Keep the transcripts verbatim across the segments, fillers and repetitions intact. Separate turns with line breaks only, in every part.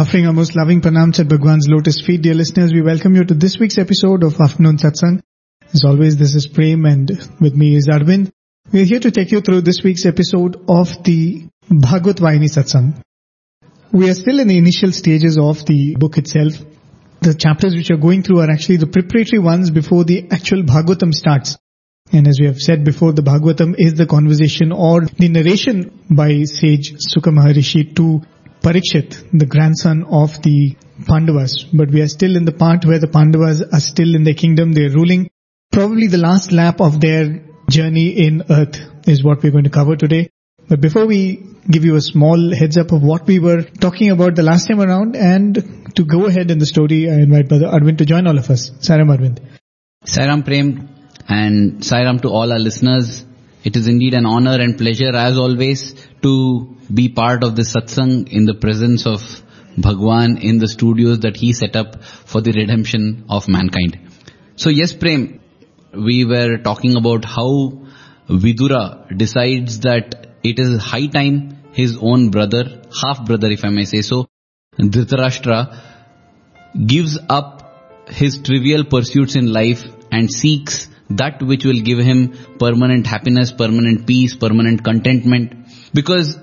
Offering our most loving pranams at Bhagwan's lotus feet, dear listeners, we welcome you to this week's episode of Afternoon Satsang. As always, this is Prem and with me is Arvind. We are here to take you through this week's episode of the Bhagavad Vayani Satsang. We are still in the initial stages of the book itself. The chapters which are going through are actually the preparatory ones before the actual Bhagavatam starts. And as we have said before, the Bhagavatam is the conversation or the narration by sage Sukha Maharishi to Parikshit, the grandson of the Pandavas. But we are still in the part where the Pandavas are still in their kingdom. They are ruling. Probably the last lap of their journey in earth is what we're going to cover today. But before we give you a small heads up of what we were talking about the last time around, and to go ahead in the story, I invite Brother Arvind to join all of us. Sairam Arvind.
Sairam Prem and Sairam to all our listeners. It is indeed an honor and pleasure as always to be part of this satsang in the presence of Bhagwan in the studios that he set up for the redemption of mankind. So yes, Prem, we were talking about how Vidura decides that it is high time his own brother, half-brother if I may say so, Dhritarashtra, gives up his trivial pursuits in life and seeks that which will give him permanent happiness, permanent peace, permanent contentment. Because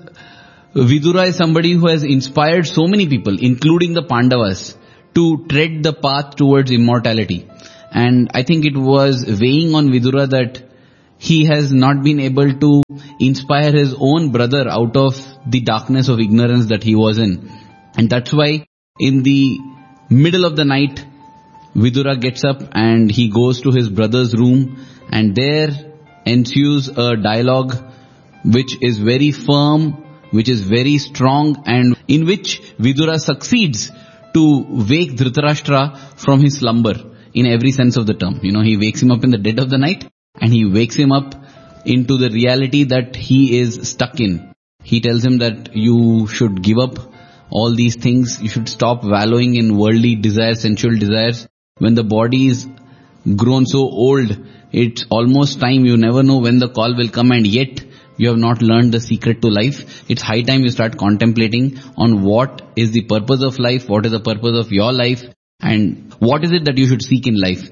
Vidura is somebody who has inspired so many people, including the Pandavas, to tread the path towards immortality. And I think it was weighing on Vidura that he has not been able to inspire his own brother out of the darkness of ignorance that he was in. And that's why in the middle of the night, Vidura gets up and he goes to his brother's room, and there ensues a dialogue which is very firm, which is very strong, and in which Vidura succeeds to wake Dhritarashtra from his slumber in every sense of the term. You know, he wakes him up in the dead of the night and he wakes him up into the reality that he is stuck in. He tells him that you should give up all these things, you should stop wallowing in worldly desires, sensual desires. When the body is grown so old, it's almost time, you never know when the call will come, and yet you have not learned the secret to life. It's high time you start contemplating on what is the purpose of life, what is the purpose of your life, and what is it that you should seek in life.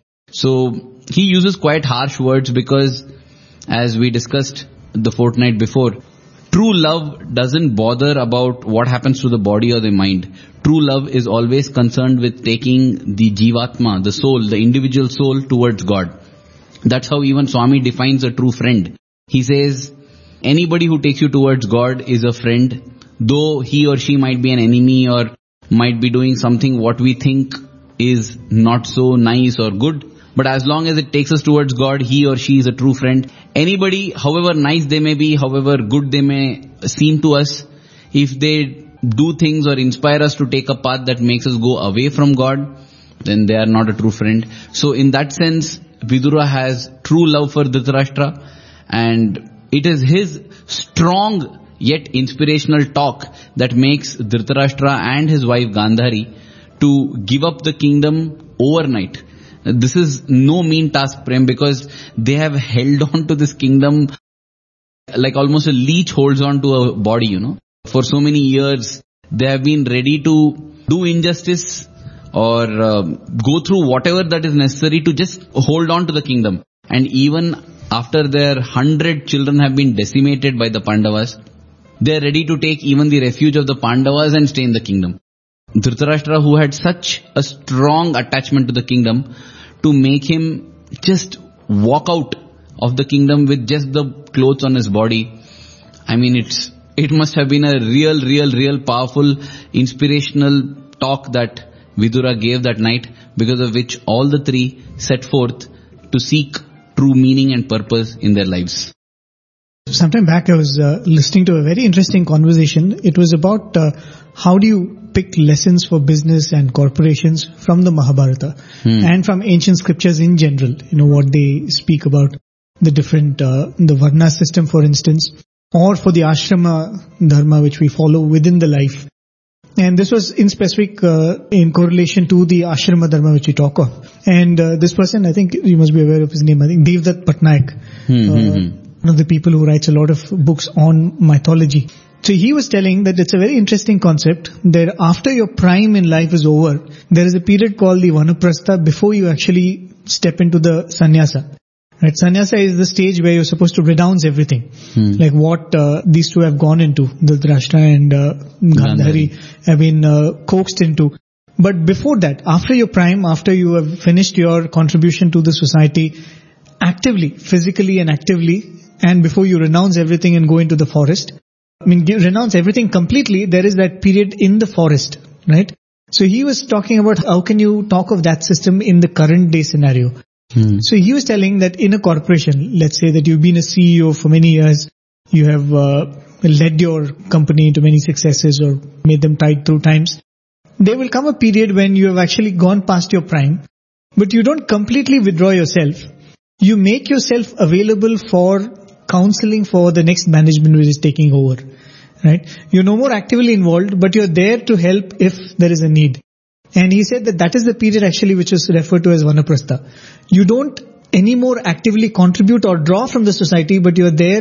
So he uses quite harsh words because, as we discussed the fortnight before, true love doesn't bother about what happens to the body or the mind. True love is always concerned with taking the Jivatma, the soul, the individual soul towards God. That's how even Swami defines a true friend. He says, anybody who takes you towards God is a friend, though he or she might be an enemy or might be doing something what we think is not so nice or good. But as long as it takes us towards God, he or she is a true friend. Anybody, however nice they may be, however good they may seem to us, if they do things or inspire us to take a path that makes us go away from God, then they are not a true friend. So in that sense, Vidura has true love for Dhritarashtra, and it is his strong yet inspirational talk that makes Dhritarashtra and his wife Gandhari to give up the kingdom overnight. This is no mean task, Prem, because they have held on to this kingdom like almost a leech holds on to a body, you know. For so many years, they have been ready to do injustice or uh, go through whatever that is necessary to just hold on to the kingdom. And even after their hundred children have been decimated by the Pandavas, they are ready to take even the refuge of the Pandavas and stay in the kingdom. Dhritarashtra, who had such a strong attachment to the kingdom, to make him just walk out of the kingdom with just the clothes on his body, I mean, it's it must have been a real, real, real powerful, inspirational talk that Vidura gave that night, because of which all the three set forth to seek true meaning and purpose in their lives.
Sometime back I was uh, listening to a very interesting conversation. It was about uh, how do you pick lessons for business and corporations from the Mahabharata hmm. and from ancient scriptures in general. You know, what they speak about the different, uh, the Varna system for instance, or for the ashrama dharma which we follow within the life. And this was in specific uh, in correlation to the ashrama dharma which we talk of. And uh, this person, I think you must be aware of his name, I think Devdutt Patnaik,
hmm,
uh,
hmm.
one of the people who writes a lot of books on mythology. So he was telling that it's a very interesting concept that after your prime in life is over, there is a period called the Vanaprastha before you actually step into the sannyasa. Right? Sannyasa is the stage where you're supposed to renounce everything. Hmm. Like what uh, these two have gone into, Dhritarashtra and uh, Gandhari have been uh, coaxed into. But before that, after your prime, after you have finished your contribution to the society, actively, physically and actively, and before you renounce everything and go into the forest, I mean, renounce everything completely, there is that period in the forest, right? So he was talking about how can you talk of that system in the current day scenario. Hmm. So he was telling that in a corporation, let's say that you've been a C E O for many years, you have uh, led your company into many successes or made them tide through times. There will come a period when you have actually gone past your prime, but you don't completely withdraw yourself. You make yourself available for counseling for the next management which is taking over, right? You're no more actively involved, but you're there to help if there is a need. And he said that that is the period actually which is referred to as Vanaprastha. You don't anymore actively contribute or draw from the society, but you're there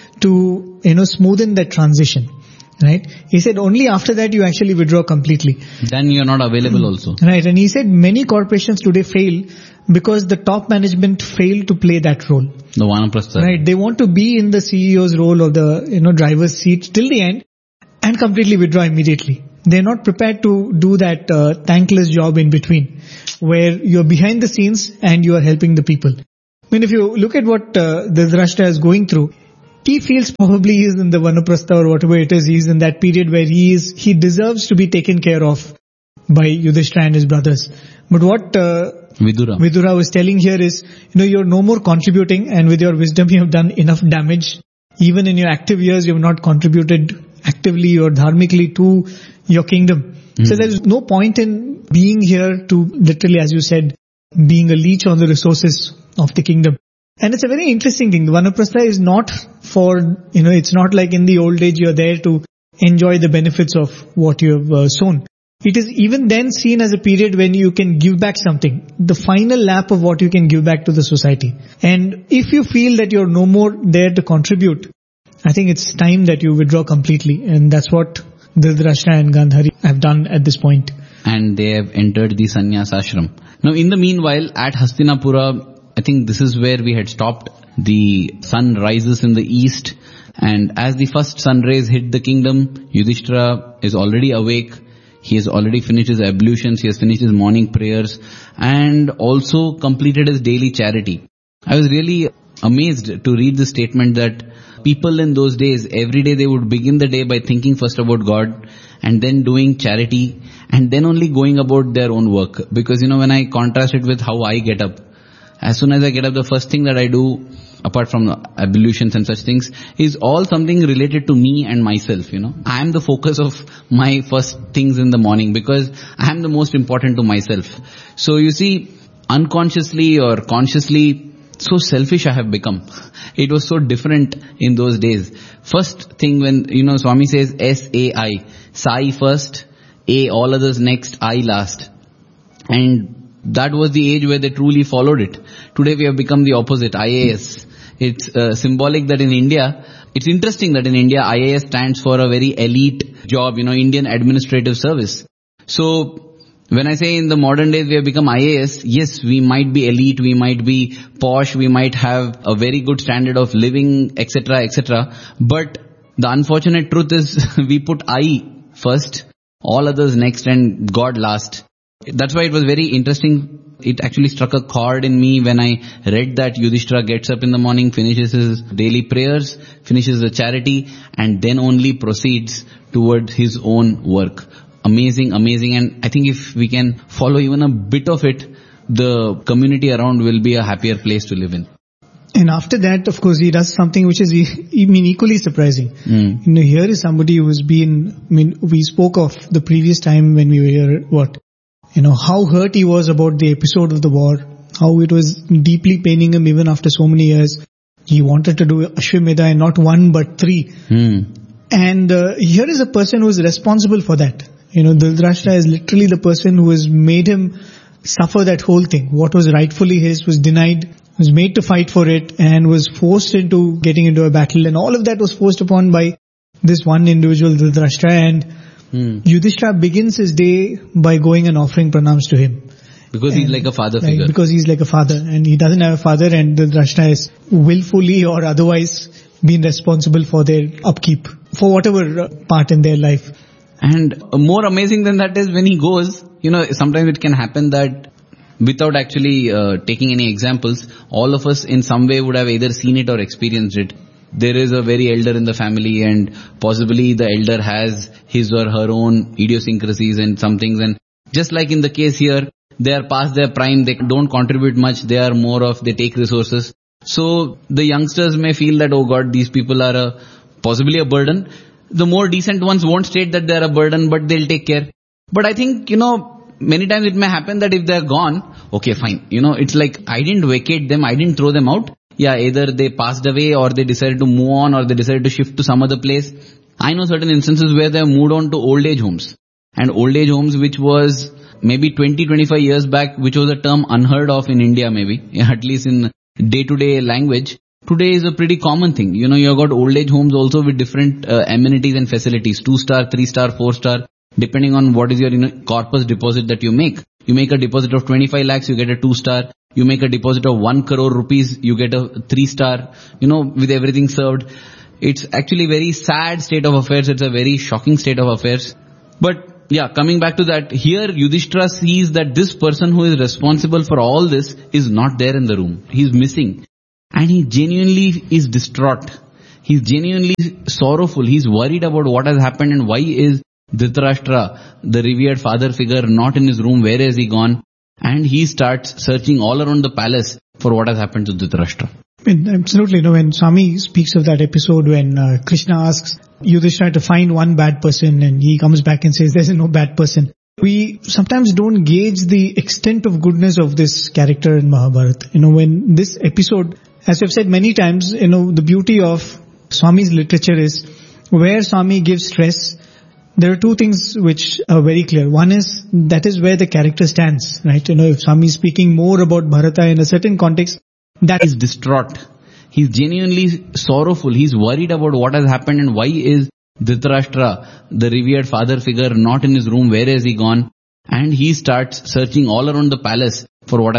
to, you know, smoothen that transition. Right? He said only after that you actually withdraw completely.
Then you're not available also.
Right. And he said many corporations today fail because the top management fail to play that role.
The Vanaprastha.
Right. They want to be in the C E O's role or the, you know, driver's seat till the end and completely withdraw immediately. They're not prepared to do that uh, thankless job in between where you're behind the scenes and you are helping the people. I mean, if you look at what uh, Dhritarashtra is going through, he feels probably he is in the Vanaprastha or whatever it is, he's in that period where he is, he deserves to be taken care of by Yudhishthira and his brothers. But what uh,
Vidura.
Vidura was telling here is, you know, you're no more contributing and with your wisdom you have done enough damage. Even in your active years you have not contributed actively or dharmically to your kingdom. Mm. So there is no point in being here to literally, as you said, being a leech on the resources of the kingdom. And it's a very interesting thing. The Vanaprastha is not for, you know, it's not like in the old age you're there to enjoy the benefits of what you have uh, sown. It is even then seen as a period when you can give back something, the final lap of what you can give back to the society. And if you feel that you're no more there to contribute, I think it's time that you withdraw completely. And that's what Dhritarashtra and Gandhari have done at this point.
And they have entered the sannyas ashram. Now in the meanwhile, at Hastinapura, I think this is where we had stopped. The sun rises in the east, and as the first sun rays hit the kingdom, Yudhishthira is already awake. He has already finished his ablutions, he has finished his morning prayers, and also completed his daily charity. I was really amazed to read the statement that people in those days, every day they would begin the day by thinking first about God, and then doing charity, and then only going about their own work. Because, you know, when I contrast it with how I get up, as soon as I get up, the first thing that I do, apart from ablutions and such things, is all something related to me and myself, you know. I am the focus of my first things in the morning because I am the most important to myself. So you see, unconsciously or consciously, so selfish I have become. It was so different in those days. First thing when, you know, Swami says S A I, Sai first, A all others next, I last. And that was the age where they truly followed it. Today we have become the opposite, I A S. It's uh, symbolic that in India, it's interesting that in India I A S stands for a very elite job, you know, Indian Administrative Service. So when I say in the modern days we have become I A S, yes, we might be elite, we might be posh, we might have a very good standard of living, et cetera, et cetera. But the unfortunate truth is we put I first, all others next, and God last. That's why it was very interesting. It actually struck a chord in me when I read that Yudhishthira gets up in the morning, finishes his daily prayers, finishes the charity, and then only proceeds towards his own work. Amazing, amazing. And I think if we can follow even a bit of it, the community around will be a happier place to live in.
And after that, of course, he does something which is, I mean, equally surprising. Mm. You know, here is somebody who has been, I mean, we spoke of the previous time when we were here, what? You know, how hurt he was about the episode of the war, how it was deeply paining him even after so many years. He wanted to do Ashwamedha and not one but three. Mm. And uh, here is a person who is responsible for that. You know, Dhritarashtra is literally the person who has made him suffer that whole thing. What was rightfully his was denied, was made to fight for it, and was forced into getting into a battle. And all of that was forced upon by this one individual, Dhritarashtra, and hmm. Yudhishthira begins his day by going and offering pranams to him.
Because and he's like a father
like,
figure.
Because he's like a father, and he doesn't have a father, and Dhritarashtra is willfully or otherwise been responsible for their upkeep, for whatever part in their life.
And more amazing than that is when he goes, you know, sometimes it can happen that without actually uh, taking any examples, all of us in some way would have either seen it or experienced it. There is a very elder in the family, and possibly the elder has his or her own idiosyncrasies and some things, and just like in the case here, they are past their prime, they don't contribute much, they are more of, they take resources. So the youngsters may feel that, oh God, these people are a, possibly a burden. The more decent ones won't state that they are a burden, but they'll take care. But I think, you know, many times it may happen that if they're gone, okay, fine. You know, it's like, I didn't vacate them, I didn't throw them out. Yeah, either they passed away or they decided to move on or they decided to shift to some other place. I know certain instances where they have moved on to old age homes. And old age homes, which was maybe twenty to twenty-five years back, which was a term unheard of in India maybe, at least in day-to-day language. Today is a pretty common thing. You know, you've got old age homes also with different uh, amenities and facilities, two star, three star, four star, depending on what is your, you know, corpus deposit that you make. You make a deposit of twenty-five lakhs, you get a two star. You make a deposit of one crore rupees, you get a three star, you know, with everything served. It's actually a very sad state of affairs. It's a very shocking state of affairs. But yeah, coming back to that, here Yudhishthira sees that this person who is responsible for all this is not there in the room. He's missing. And he genuinely is distraught. He's genuinely sorrowful. He's worried about what has happened and why is Dhritarashtra, the revered father figure, not in his room. Where has he gone? And he starts searching all around the palace for what has happened to Dhritarashtra.
Absolutely. You know, when Swami speaks of that episode when uh, Krishna asks Yudhishthira to find one bad person and he comes back and says there's no bad person. We sometimes don't gauge the extent of goodness of this character in Mahabharata. You know, when this episode, as I've said many times, you know, the beauty of Swami's literature is where Swami gives stress, there are two things which are very clear. One is, that is where the character stands, right? You know, if Swami is speaking more about Bharata in a certain context, that
is distraught. He's genuinely sorrowful. He's worried about what has happened and why is Dhritarashtra, the revered father figure, not in his room. Where has he gone? And he starts searching all around the palace for what has